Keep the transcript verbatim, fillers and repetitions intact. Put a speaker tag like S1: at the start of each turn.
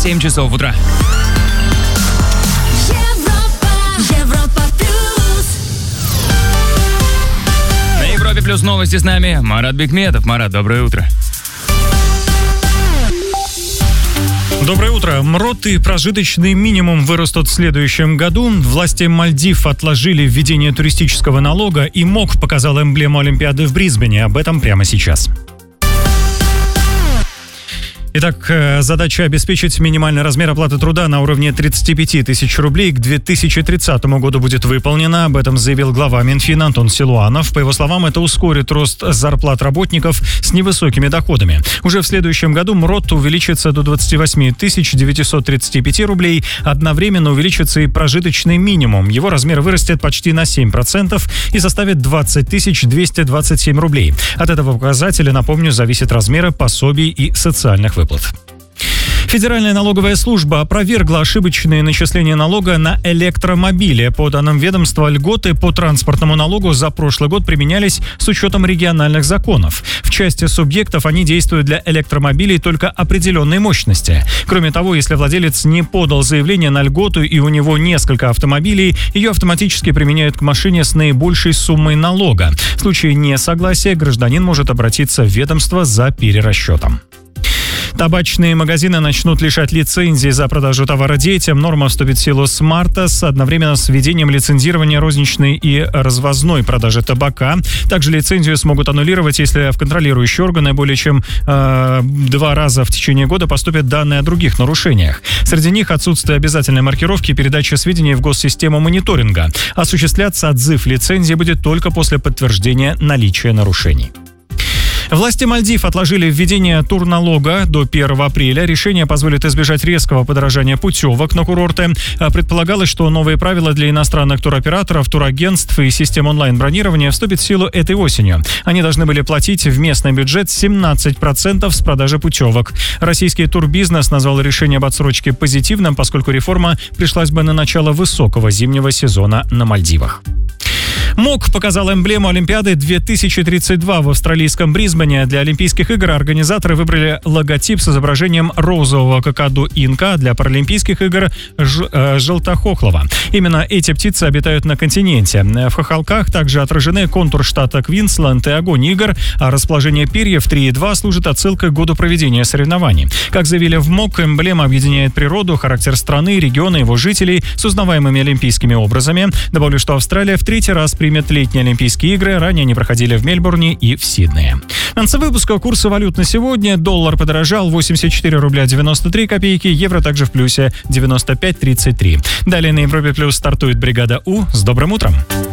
S1: семь часов утра. На Европе плюс новости с нами Марат Бекметов. Марат, доброе утро.
S2: Доброе утро. МРОТ и прожиточный минимум вырастут в следующем году. Власти Мальдив отложили введение туристического налога, и МОК показал эмблему Олимпиады в Брисбене. Об этом прямо сейчас. Итак, задача обеспечить минимальный размер оплаты труда на уровне тридцать пять тысяч рублей к две тысячи тридцатому году будет выполнена. Об этом заявил глава Минфина Антон Силуанов. По его словам, это ускорит рост зарплат работников с невысокими доходами. Уже в следующем году МРОТ увеличится до двадцати восьми тысяч девятисот тридцати пяти рублей. Одновременно увеличится и прожиточный минимум. Его размер вырастет почти на семь процентов и составит двадцать тысяч двести двадцать семь рублей. От этого показателя, напомню, зависит размер пособий и социальных выплат. Выплат. Федеральная налоговая служба опровергла ошибочные начисления налога на электромобили. По данным ведомства, льготы по транспортному налогу за прошлый год применялись с учетом региональных законов. В части субъектов они действуют для электромобилей только определенной мощности. Кроме того, если владелец не подал заявление на льготу и у него несколько автомобилей, ее автоматически применяют к машине с наибольшей суммой налога. В случае несогласия гражданин может обратиться в ведомство за перерасчетом. Табачные магазины начнут лишать лицензии за продажу товара детям. Норма вступит в силу с марта, с одновременно с введением лицензирования розничной и развозной продажи табака. Также лицензию смогут аннулировать, если в контролирующие органы более чем э, два раза в течение года поступят данные о других нарушениях. Среди них отсутствие обязательной маркировки и передачи сведений в госсистему мониторинга. Осуществляться отзыв лицензии будет только после подтверждения наличия нарушений. Власти Мальдив отложили введение турналога до первого апреля. Решение позволит избежать резкого подорожания путевок на курорты. Предполагалось, что новые правила для иностранных туроператоров, турагентств и систем онлайн-бронирования вступят в силу этой осенью. Они должны были платить в местный бюджет семнадцать процентов с продажи путевок. Российский турбизнес назвал решение об отсрочке позитивным, поскольку реформа пришлась бы на начало высокого зимнего сезона на Мальдивах. МОК показал эмблему Олимпиады две тысячи тридцать два в австралийском Брисбене. Для Олимпийских игр организаторы выбрали логотип с изображением розового какаду инка, для Паралимпийских игр ж, э, желтохохлого. Именно эти птицы обитают на континенте. В хохолках также отражены контур штата Квинсленд и огонь игр, а расположение перьев три и два служит отсылкой к году проведения соревнований. Как заявили в МОК, эмблема объединяет природу, характер страны, региона, его жителей с узнаваемыми олимпийскими образами. Добавлю, что Австралия в третий раз примет летние Олимпийские игры. Ранее они проходили в Мельбурне и в Сиднее. В конце выпуска курсы валют на сегодня. Доллар подорожал восемьдесят четыре рубля девяносто три копейки. Евро также в плюсе девяносто пять тридцать три. Далее на Европе плюс стартует бригада У. С добрым утром!